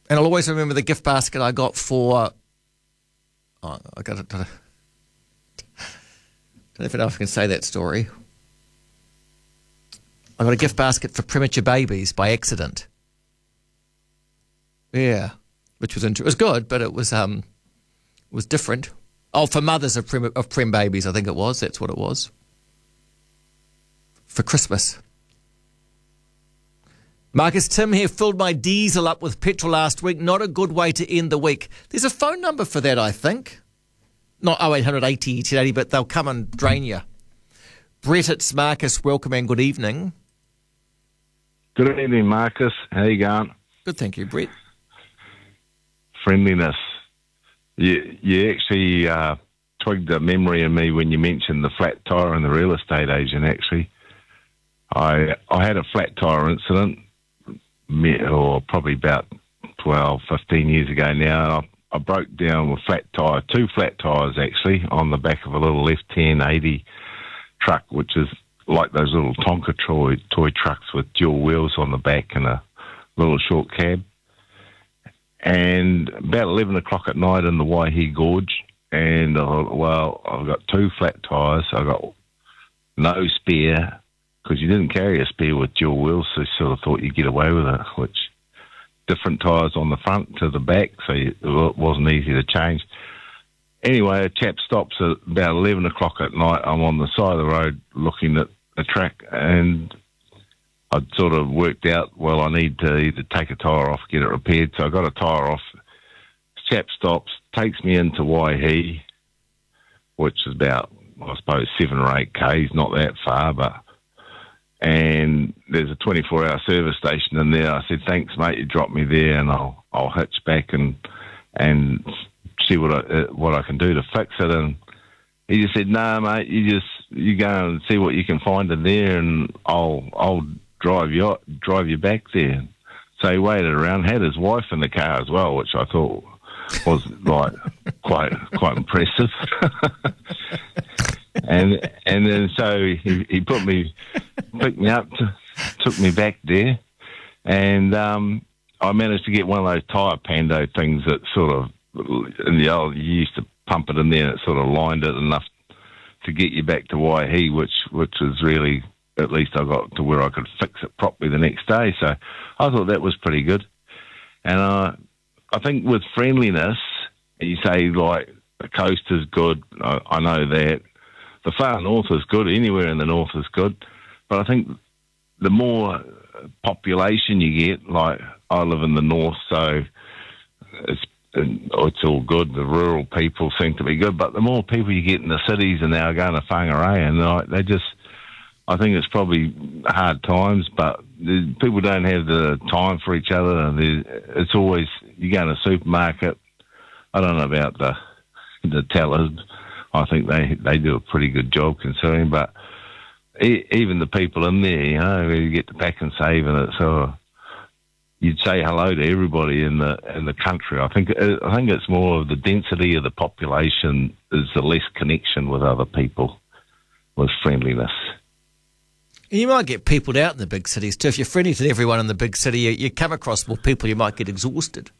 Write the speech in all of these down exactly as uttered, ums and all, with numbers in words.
And I'll always remember the gift basket I got for... Oh, I got it. I don't even know if I can say that story. I got a gift basket for premature babies by accident. Yeah, which was inter- it was good, but it was um, it was different. Oh, for mothers of prem of prem babies, I think it was. That's what it was. For Christmas. Marcus, Tim here, filled my diesel up with petrol last week. Not a good way to end the week. There's a phone number for that, I think. Not oh eight hundred eighty, ten eighty, but they'll come and drain you. Brett, it's Marcus. Welcome and good evening. Good evening, Marcus. How you going? Good, thank you, Brett. Friendliness. You, you actually uh, twigged a memory in me when you mentioned the flat tyre and the real estate agent, actually. I I had a flat tyre incident, or probably about twelve, fifteen years ago now. I, I broke down with flat tyre, two flat tyres actually, on the back of a little F ten eighty truck, which is like those little Tonka toy, toy trucks with dual wheels on the back and a little short cab. And about eleven o'clock at night in the Waihi Gorge, and I thought, well, I've got two flat tyres, I've got no spare, because you didn't carry a spare with dual wheels, so you sort of thought you'd get away with it, which different tyres on the front to the back, so it wasn't easy to change. Anyway, a chap stops at about eleven o'clock at night. I'm on the side of the road looking at the track, and I'd sort of worked out, well, I need to either take a tyre off, get it repaired, so I got a tyre off. The chap stops, takes me into Waihi, which is about, I suppose, seven or eight k's, not that far, but... And there's a twenty-four hour service station in there. I said, thanks, mate, you dropped me there, and I'll I'll hitch back and and see what I uh, what I can do to fix it. And he just said, no, nah, mate, you just you go and see what you can find in there, and I'll I'll drive you drive you back there. So he waited around, had his wife in the car as well, which I thought was like quite quite impressive. And and then so he, he put me, picked me up, to, took me back there, and um, I managed to get one of those tyre pando things that sort of, in the old, you used to pump it in there, and it sort of lined it enough to get you back to Waihi, which which was really, at least I got to where I could fix it properly the next day. So I thought that was pretty good. And uh, I think with friendliness, you say like the coast is good. I, I know that. The far north is good. Anywhere in the north is good. But I think the more population you get, like I live in the north, so it's, it's all good. The rural people seem to be good. But the more people you get in the cities and now going to Whangarei, and they just, I think it's probably hard times, but people don't have the time for each other. It's always, you go in a supermarket, I don't know about the, the tellers, I think they they do a pretty good job considering, but e even the people in there, you know, you get to pack and save, and it so you'd say hello to everybody in the in the country. I think I think it's more of the density of the population is the less connection with other people, with friendliness. And you might get peopled out in the big cities too. If you're friendly to everyone in the big city, you, you come across more people, you might get exhausted.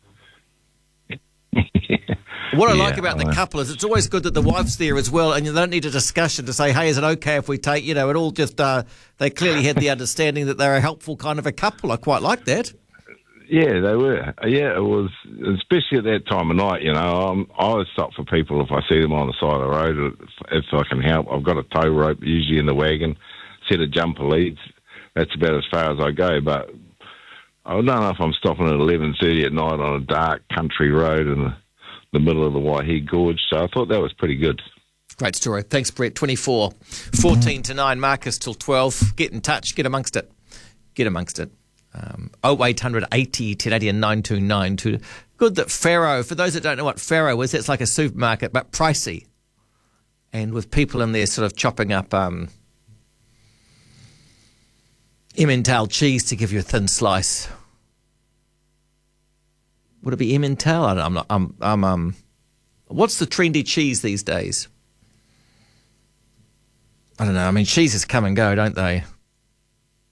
What I yeah, like about the couple is it's always good that the wife's there as well, and you don't need a discussion to say, hey, is it okay if we take, you know, it all just, uh, they clearly had the understanding that they're a helpful kind of a couple. I quite like that. Yeah, they were. Yeah, it was, especially at that time of night, you know, I'm, I always stop for people if I see them on the side of the road, if, if I can help. I've got a tow rope usually in the wagon, set of jumper leads. That's about as far as I go, but I don't know if I'm stopping at eleven thirty at night on a dark country road in the, the middle of the Waihi Gorge, so I thought that was pretty good. Great story. Thanks, Brett. twenty-four, fourteen to nine, Marcus till twelve. Get in touch. Get amongst it. Get amongst it. Um, oh eight hundred eighty, ten eighty and nine two nine two. Good that Faro, for those that don't know what Faro is, it's like a supermarket, but pricey. And with people in there sort of chopping up um, Emmental cheese to give you a thin slice. Would it be Emmental? I don't know. I'm not. I'm. I'm. Um. What's the trendy cheese these days? I don't know. I mean, cheeses come and go, don't they?